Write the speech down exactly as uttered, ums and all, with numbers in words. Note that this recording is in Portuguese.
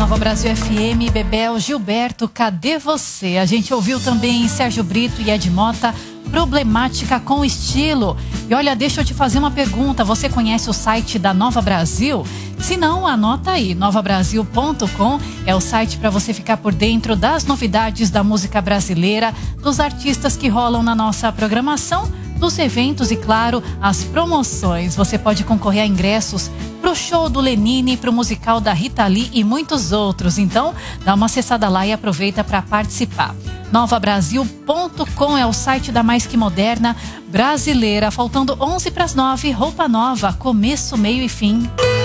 Nova Brasil F M, Bebel, Gilberto, cadê você? A gente ouviu também Sérgio Brito e Ed Mota, Problemática com Estilo. E olha, deixa eu te fazer uma pergunta, você conhece o site da Nova Brasil? Se não, anota aí, nova brasil ponto com é o site para você ficar por dentro das novidades da música brasileira, dos artistas que rolam na nossa programação, dos eventos e, claro, as promoções. Você pode concorrer a ingressos pro show do Lenine, pro musical da Rita Lee e muitos outros. Então, dá uma acessada lá e aproveita para participar. nova brasil ponto com é o site da Mais Que Moderna brasileira. Faltando onze para as nove, roupa nova, começo, meio e fim.